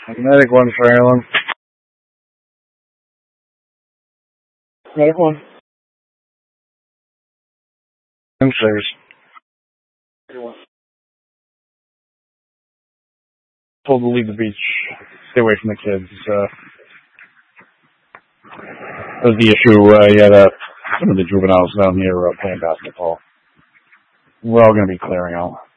Medic one for Alan. Medic one. Downstairs. Told to leave the beach. Stay away from the kids. That was the issue. You had some of the juveniles down here playing basketball. We're all going to be clearing out.